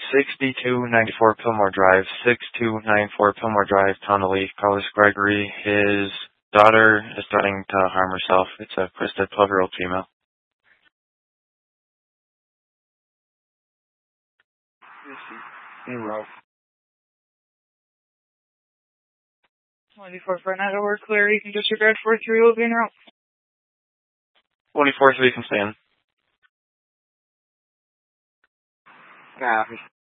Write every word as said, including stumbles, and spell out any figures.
sixty-two ninety-four Pillmore Drive, sixty-two ninety-four Pillmore Drive, Tonelli. Caller is Gregory. His daughter is starting to harm herself. It's a Krista, twelve-year-old female. Zero. twenty-four for night over clear. You can disregard four three will be in route. twenty-four three can stay in. Copy.